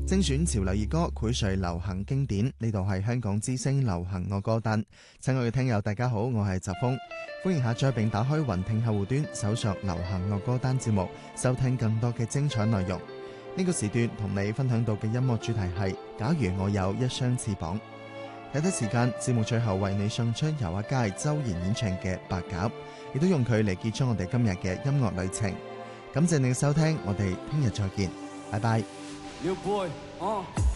精選潮流熱歌，薈萃流行經典。呢度係香港之聲流行樂歌單。親愛嘅聽友大家好，我係澤峰，歡迎下載並打開雲聽客戶端，搜索流行樂歌單節目，收聽更多嘅精彩內容。呢個時段同你分享到嘅音樂主題係假如我有一雙翅膀。睇睇時間，節目最後為你送出由阿佳周賢演唱嘅《白鴿》，亦都用佢嚟結束我哋今日嘅音樂旅程。感謝你嘅收聽，我哋聽日再見，拜拜。